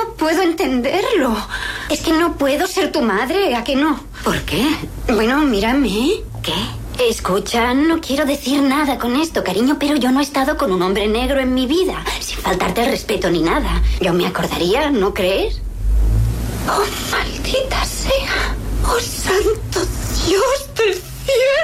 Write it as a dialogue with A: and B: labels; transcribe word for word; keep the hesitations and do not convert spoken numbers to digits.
A: no puedo entenderlo. Es que no puedo ser tu madre, ¿a que no?
B: ¿Por qué?
A: Bueno, mírame.
B: ¿Qué?
A: Escucha, no quiero decir nada con esto, cariño, pero yo no he estado con un hombre negro en mi vida, sin faltarte el respeto ni nada. Yo me acordaría, ¿no crees? Oh, maldita sea. Oh, santo Dios del cielo.